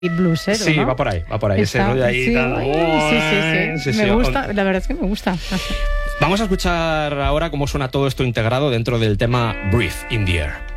bluesero, Sí, ¿no? va por ahí, ese rollo ahí. Sí, Sí, me gusta, la verdad es que me gusta. Vamos a escuchar ahora cómo suena todo esto integrado dentro del tema Breathe in the Air.